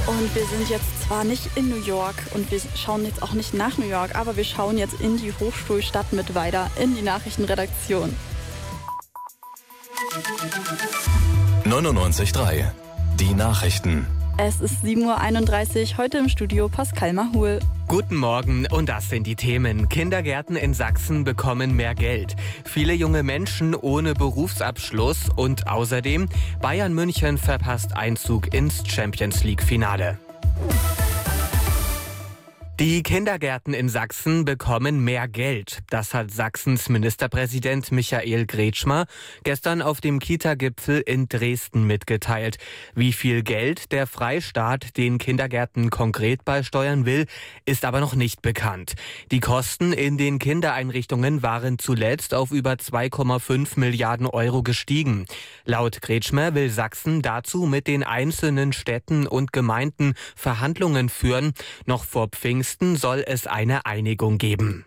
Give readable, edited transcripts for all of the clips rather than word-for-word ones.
Und wir sind jetzt zwar nicht in New York und wir schauen jetzt auch nicht nach New York, aber wir schauen jetzt in die Hochschulstadt Mittweida, in die Nachrichtenredaktion. 99.3 Die Nachrichten. Es ist 7:31 Uhr, heute im Studio Pascal Mahul. Guten Morgen und das sind die Themen. Kindergärten in Sachsen bekommen mehr Geld. Viele junge Menschen ohne Berufsabschluss und außerdem Bayern München verpasst Einzug ins Champions-League-Finale. Die Kindergärten in Sachsen bekommen mehr Geld. Das hat Sachsens Ministerpräsident Michael Kretschmer gestern auf dem Kita-Gipfel in Dresden mitgeteilt. Wie viel Geld der Freistaat den Kindergärten konkret beisteuern will, ist aber noch nicht bekannt. Die Kosten in den Kindereinrichtungen waren zuletzt auf über 2,5 Milliarden Euro gestiegen. Laut Kretschmer will Sachsen dazu mit den einzelnen Städten und Gemeinden Verhandlungen führen. Noch vor Pfingsten soll es eine Einigung geben.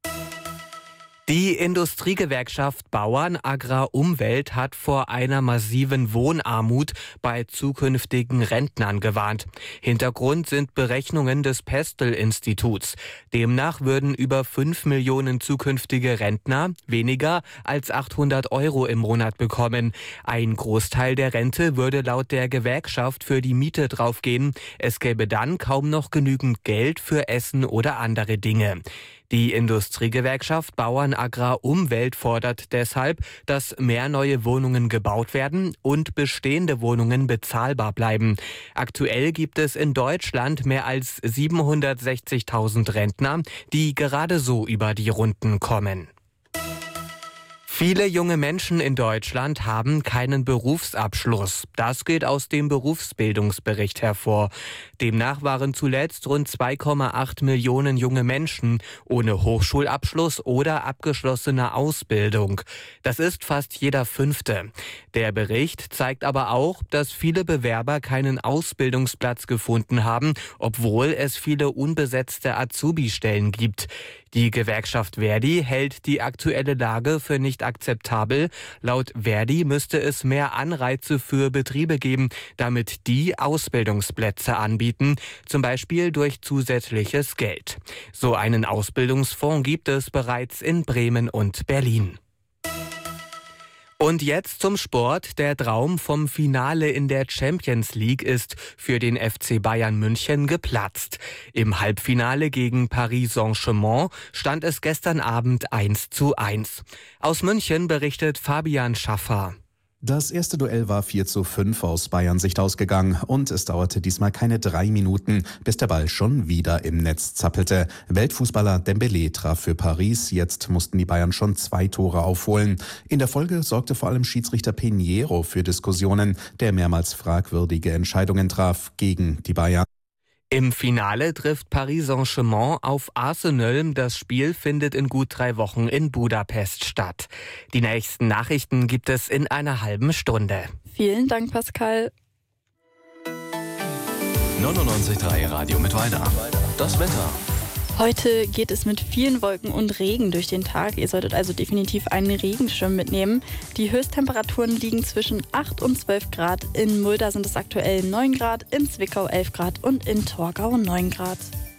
Die Industriegewerkschaft Bauern Agrar Umwelt hat vor einer massiven Wohnarmut bei zukünftigen Rentnern gewarnt. Hintergrund sind Berechnungen des Pestel-Instituts. Demnach würden über 5 Millionen zukünftige Rentner weniger als 800 Euro im Monat bekommen. Ein Großteil der Rente würde laut der Gewerkschaft für die Miete draufgehen. Es gäbe dann kaum noch genügend Geld für Essen oder andere Dinge. Die Industriegewerkschaft Bauern Agrar Umwelt fordert deshalb, dass mehr neue Wohnungen gebaut werden und bestehende Wohnungen bezahlbar bleiben. Aktuell gibt es in Deutschland mehr als 760.000 Rentner, die gerade so über die Runden kommen. Viele junge Menschen in Deutschland haben keinen Berufsabschluss. Das geht aus dem Berufsbildungsbericht hervor. Demnach waren zuletzt rund 2,8 Millionen junge Menschen ohne Hochschulabschluss oder abgeschlossene Ausbildung. Das ist fast jeder Fünfte. Der Bericht zeigt aber auch, dass viele Bewerber keinen Ausbildungsplatz gefunden haben, obwohl es viele unbesetzte Azubi-Stellen gibt. Die Gewerkschaft Verdi hält die aktuelle Lage für nicht akzeptabel. Laut Verdi müsste es mehr Anreize für Betriebe geben, damit die Ausbildungsplätze anbieten, zum Beispiel durch zusätzliches Geld. So einen Ausbildungsfonds gibt es bereits in Bremen und Berlin. Und jetzt zum Sport. Der Traum vom Finale in der Champions League ist für den FC Bayern München geplatzt. Im Halbfinale gegen Paris Saint-Germain stand es gestern Abend 1:1. Aus München berichtet Fabian Schaffer. Das erste Duell war 4:5 aus Bayern Sicht ausgegangen und es dauerte diesmal keine 3 Minuten, bis der Ball schon wieder im Netz zappelte. Weltfußballer Dembélé traf für Paris, jetzt mussten die Bayern schon 2 Tore aufholen. In der Folge sorgte vor allem Schiedsrichter Pinheiro für Diskussionen, der mehrmals fragwürdige Entscheidungen traf gegen die Bayern. Im Finale trifft Paris Saint-Germain auf Arsenal. Das Spiel findet in gut 3 Wochen in Budapest statt. Die nächsten Nachrichten gibt es in einer halben Stunde. Vielen Dank, Pascal. 99.3 Radio Mittweida. Das Wetter. Heute geht es mit vielen Wolken und Regen durch den Tag. Ihr solltet also definitiv einen Regenschirm mitnehmen. Die Höchsttemperaturen liegen zwischen 8 und 12 Grad. In Mulda sind es aktuell 9 Grad, in Zwickau 11 Grad und in Torgau 9 Grad.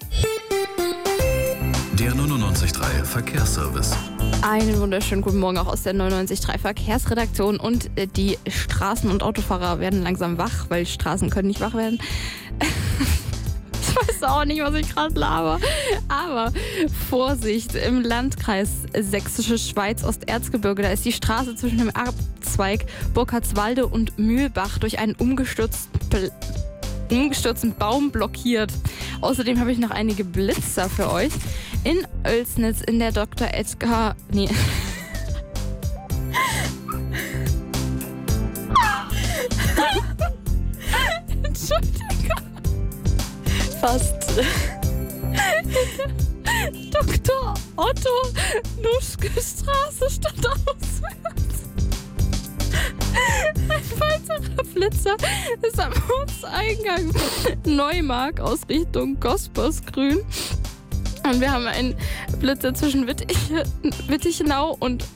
Der 99.3 Verkehrsservice. Einen wunderschönen guten Morgen auch aus der 99.3 Verkehrsredaktion. Und die Straßen- und Autofahrer werden langsam wach, weil Straßen können nicht wach werden. Ich weiß auch nicht, was ich gerade laber. Aber Vorsicht, im Landkreis Sächsische Schweiz, Osterzgebirge, da ist die Straße zwischen dem Abzweig Burkhardswalde und Mühlbach durch einen umgestürzten Baum blockiert. Außerdem habe ich noch einige Blitzer für euch. In Oelsnitz in der Dr. Edgar... Nee. Entschuldigung. Fast. Dr. Otto Nuschke Straße stand auswärts. Ein weiterer Blitzer ist am Ortseingang Neumark aus Richtung Gospersgrün. Und wir haben einen Blitzer zwischen Wittichenau und